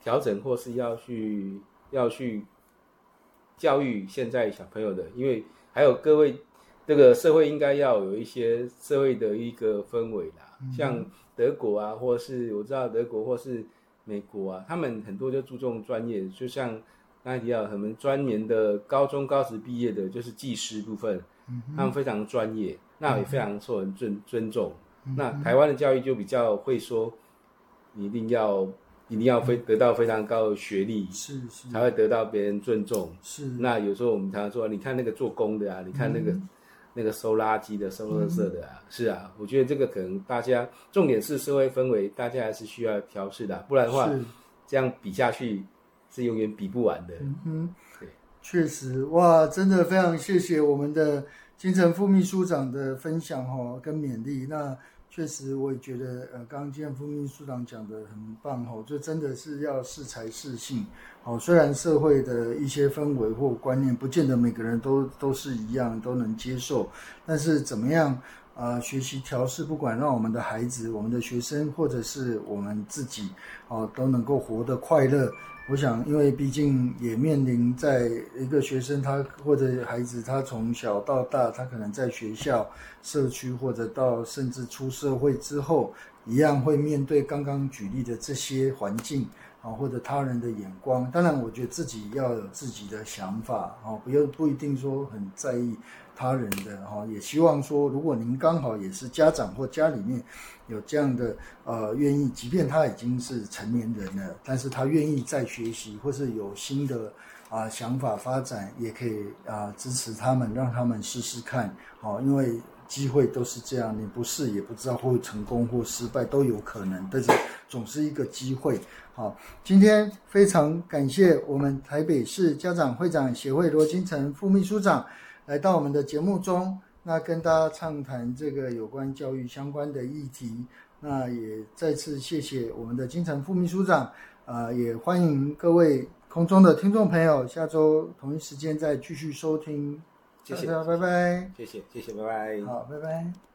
调整或是要去教育现在小朋友的，因为还有各位这个社会应该要有一些社会的一个氛围啦，像德国啊，或是我知道德国或是美国啊，他们很多就注重专业，就像刚才提到，他们专门的高中高职毕业的，就是技师部分，他们非常专业，那也非常受人尊重。那台湾的教育就比较会说，你一定要得到非常高的学历， 是才会得到别人尊重。 是。 那有时候我们常常说，你看那个做工的啊，你看那个收垃圾的、收垃圾的啊，是啊，我觉得这个可能大家重点是社会氛围，大家还是需要调试的，不然的话，这样比下去是永远比不完的。对， 确实，哇，真的非常谢谢我们的金城副秘书长的分享跟勉励。那确实，我也觉得，刚刚金城副秘书长讲的很棒就真的是要适才适性。虽然社会的一些氛围或观念，不见得每个人都是一样都能接受，但是怎么样学习调试，不管让我们的孩子、我们的学生，或者是我们自己都能够活得快乐。我想，因为毕竟也面临在一个学生他或者孩子，他从小到大，他可能在学校、社区或者到甚至出社会之后，一样会面对刚刚举例的这些环境或者他人的眼光。当然，我觉得自己要有自己的想法不一定说很在意他人的也希望说，如果您刚好也是家长或家里面有这样的愿意，即便他已经是成年人了，但是他愿意再学习，或是有新的想法发展，也可以支持他们，让他们试试看因为机会都是这样，你不试也不知道会成功或失败都有可能，但是总是一个机会。好，今天非常感谢我们台北市家长会长协会罗金城副秘书长来到我们的节目中，那跟大家畅谈这个有关教育相关的议题。那也再次谢谢我们的金城副秘书长，也欢迎各位空中的听众朋友下周同一时间再继续收听。 谢谢， 拜拜。 谢谢，拜拜。 好，拜拜。